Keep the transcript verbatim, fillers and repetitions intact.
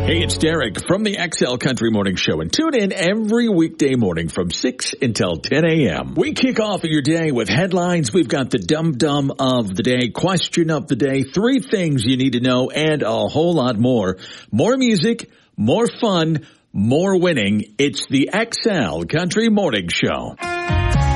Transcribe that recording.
Hey, it's Derek from the X L Country Morning Show, and tune in every weekday morning from six until ten a.m. We kick off your day with headlines. We've got the dum-dum of the day, question of the day, three things you need to know, and a whole lot more. More music, more fun, more winning. It's the X L Country Morning Show.